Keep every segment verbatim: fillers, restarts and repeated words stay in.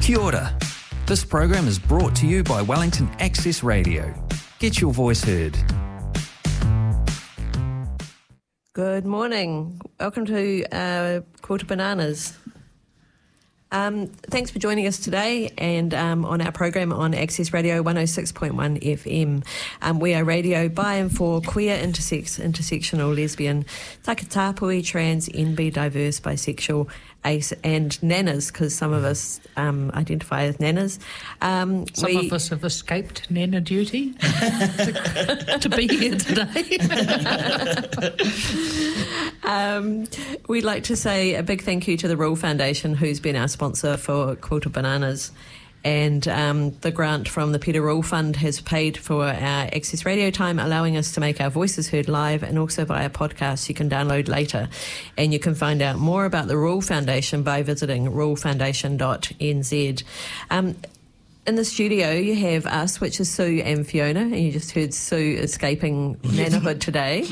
Kia ora. This program is brought to you by Wellington Access Radio. Get your voice heard. Good morning. Welcome to uh, Quarter Bananas. Um, thanks for joining us today and um, on our program on Access Radio one oh six point one F M. Um, we are radio by and for queer, intersex, intersectional, lesbian, takatapui, trans, N B, diverse, bisexual, ace and nanas, because some of us um, identify as nanas. Um, some we, of us have escaped nana duty to, to be here today. um, we'd like to say a big thank you to the Rule Foundation, who's been our sponsor for Quarter Bananas. And um, the grant from the Peter Rule Fund has paid for our Access Radio time, allowing us to make our voices heard live and also via podcasts you can download later. And you can find out more about the Rule Foundation by visiting rule foundation dot n z. Um, in the studio, you have us, which is Sue and Fiona, and you just heard Sue escaping nanahood today.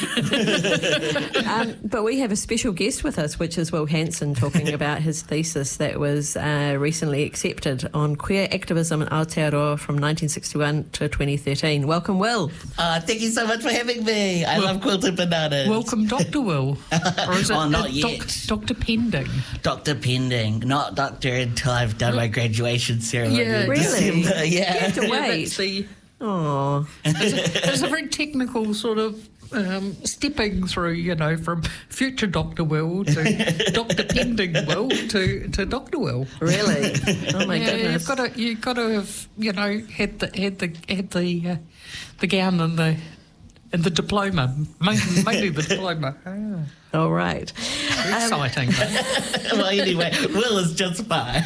um, but we have a special guest with us, which is Will Hanson, talking about his thesis that was uh, recently accepted on queer activism in Aotearoa from nineteen sixty-one to twenty thirteen. Welcome, Will. Uh, thank you so much for having me. I well, love Quilted Bananas. Welcome, Doctor Will. Or is it oh, not uh, yet. Doc, Doctor Pending. Doctor Pending. Not Doctor until I've done my graduation ceremony. Yeah. Really? December, yeah. You have to yeah, wait. The, oh. It's, a, it's a very technical sort of um, stepping through, you know, from future Doctor Will to Doctor Pending Will to, to Doctor Will. Really? Oh my yeah, goodness! You've got to, you've got to have, you know, had the had the had the uh, the gown and the and the diploma, mainly, mainly the diploma. Ah. All right. Exciting. Um, well, anyway, Will is just fine.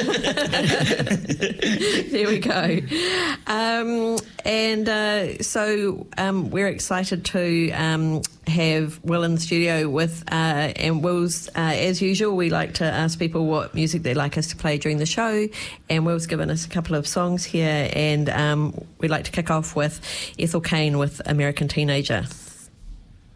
There we go. Um, and uh, so um, we're excited to um, have Will in the studio with, uh, and Will's, uh, as usual, we like to ask people what music they'd like us to play during the show, and Will's given us a couple of songs here, and um, we'd like to kick off with Ethel Cain with American Teenager.